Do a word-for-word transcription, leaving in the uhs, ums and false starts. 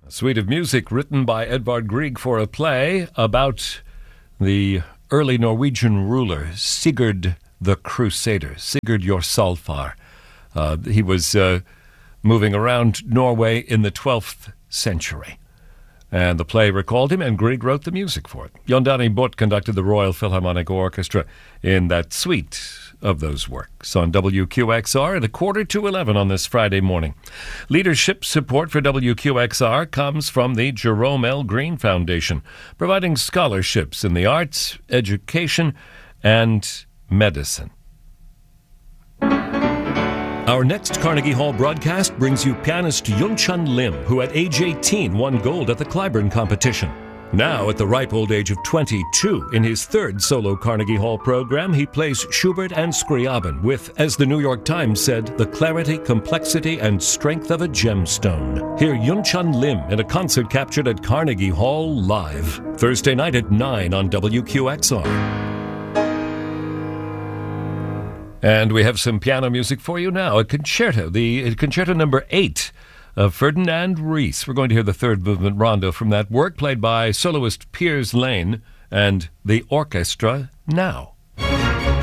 A suite of music written by Edvard Grieg for a play about the early Norwegian ruler, Sigurd the Crusader, Sigurd Jorsalfar. Uh, he was uh, moving around Norway in the twelfth century. And the play recalled him, and Grieg wrote the music for it. Jon Danny Butt conducted the Royal Philharmonic Orchestra in that suite of those works on W Q X R at a quarter to eleven on this Friday morning. Leadership support for W Q X R comes from the Jerome L. Green Foundation, providing scholarships in the arts, education, and medicine. Our next Carnegie Hall broadcast brings you pianist Yunchun Lim, who at age eighteen won gold at the Clyburn competition. Now, at the ripe old age of twenty-two, in his third solo Carnegie Hall program, he plays Schubert and Scriabin with, as the New York Times said, the clarity, complexity, and strength of a gemstone. Hear Yunchun Lim in a concert captured at Carnegie Hall live, Thursday night at nine on W Q X R. And we have some piano music for you now. A concerto, the concerto number eight of Ferdinand Ries. We're going to hear the third movement rondo from that work, played by soloist Piers Lane and the orchestra now.